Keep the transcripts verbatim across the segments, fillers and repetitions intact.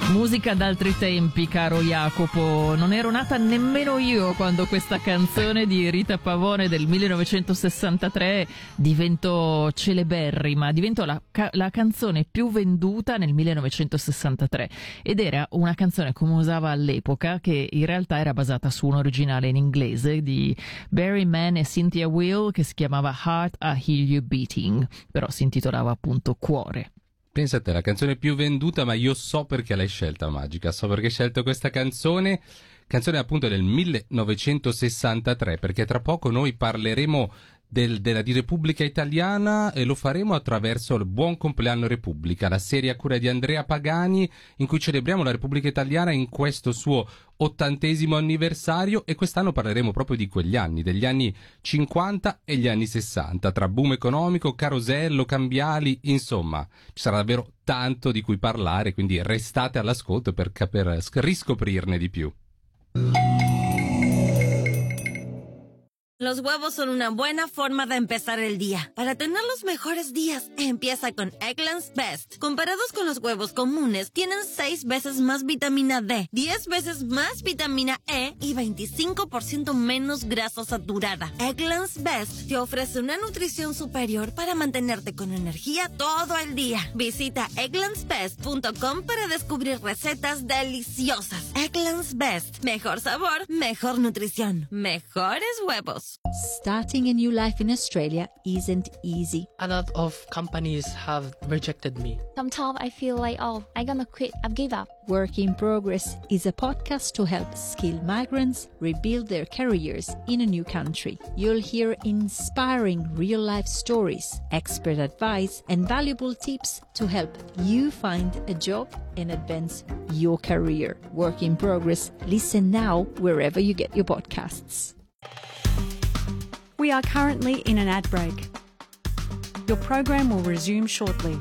Musica d'altri tempi, caro Jacopo. Non ero nata nemmeno io quando questa canzone di Rita Pavone del millenovecentosessantatré diventò celeberrima, diventò la, ca- la canzone più venduta nel millenovecentosessantatré, ed era una canzone, come usava all'epoca, che in realtà era basata su un originale in inglese di Barry Mann e Cynthia Weil che si chiamava Heart I Hear You Beating, però si intitolava appunto Cuore. Pensa a te, la canzone più venduta, ma io so perché l'hai scelta, Magica, so perché hai scelto questa canzone, canzone appunto del millenovecentosessantatré, perché tra poco noi parleremo del, della di Repubblica Italiana e lo faremo attraverso il Buon Compleanno Repubblica, la serie a cura di Andrea Pagani, in cui celebriamo la Repubblica Italiana in questo suo ottantesimo anniversario, e quest'anno parleremo proprio di quegli anni, degli anni cinquanta e gli anni sessanta, tra boom economico, carosello, cambiali, insomma, ci sarà davvero tanto di cui parlare, quindi restate all'ascolto per, per riscoprirne di più. Los huevos son una buena forma de empezar el día. Para tener los mejores días, empieza con Eggland's Best. Comparados con los huevos comunes, tienen seis veces más vitamina D, diez veces más vitamina E y veinticinco por ciento menos grasa saturada. Eggland's Best te ofrece una nutrición superior para mantenerte con energía todo el día. Visita egglands best punto com para descubrir recetas deliciosas. Eggland's Best. Mejor sabor, mejor nutrición, mejores huevos. Starting a new life in Australia isn't easy. A lot of companies have rejected me. Sometimes I feel like, oh, I'm gonna quit, I've give up. Work in Progress is a podcast to help skilled migrants rebuild their careers in a new country. You'll hear inspiring real-life stories, expert advice, and valuable tips to help you find a job and advance your career. Work in Progress. Listen now wherever you get your podcasts. We are currently in an ad break. Your program will resume shortly.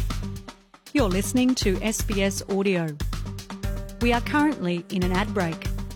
You're listening to S B S Audio. We are currently in an ad break.